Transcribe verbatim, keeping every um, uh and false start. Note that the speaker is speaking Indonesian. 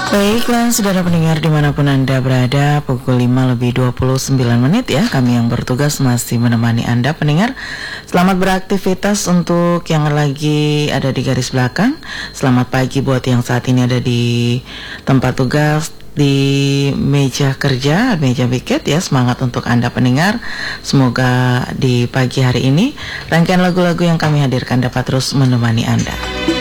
Baiklah, saudara pendengar dimanapun Anda berada, pukul lima lebih dua puluh sembilan menit ya. Kami yang bertugas masih menemani Anda pendengar. Selamat beraktivitas untuk yang lagi ada di garis belakang. Selamat pagi buat yang saat ini ada di tempat tugas, di meja kerja, meja piket ya. Semangat untuk Anda pendengar. Semoga di pagi hari ini rangkaian lagu-lagu yang kami hadirkan dapat terus menemani Anda.